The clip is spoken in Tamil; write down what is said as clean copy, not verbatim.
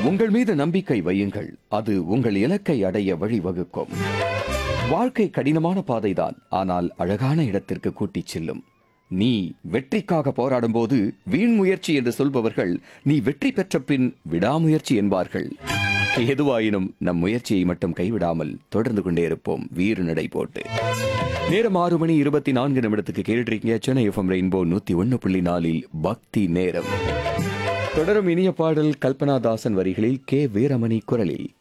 உங்கள் மீது நம்பிக்கை வையுங்கள், அது உங்கள் இலக்கை அடைய வழிவகுக்கும். வாழ்க்கை கடினமான பாதைதான், ஆனால் அழகான இடத்திற்கு கூட்டிச் செல்லும். நீ வெற்றிக்காக போராடும் போது வீண் முயற்சி என்று சொல்பவர்கள் நீ வெற்றி பெற்ற பின் விடாமுயற்சி என்பார்கள். எதுவாயினும் நம் முயற்சியை மட்டும் கைவிடாமல் தொடர்ந்து கொண்டே இருப்போம், வீறு நடை போட்டு. நேரம் 6:24 கேட்டிருக்கீங்க சென்னை எஃப்எம் ரெயின்போ 101.4 பக்தி நேரம். தொடரும் இனிய பாடல் கல்பனா தாசன் வரிகளில் கே வீரமணி குரலில்.